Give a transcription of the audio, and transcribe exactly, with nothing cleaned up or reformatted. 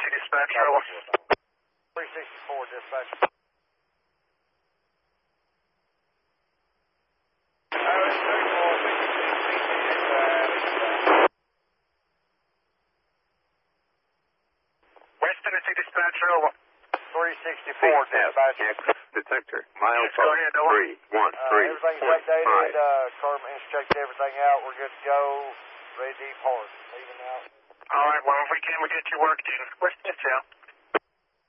dispatch, over. three sixty-four, dispatch. West Tennessee dispatcher, over. three sixty-four, dispatch. Detector, mile Yes, go ahead, over. three, one, Uh, three, everything's point updated. five. Uh, Carmen's checked everything out. We're good to go. Ready to depart. Leaving out. All right, well, if we can, we get you worked in. Where's this, Al?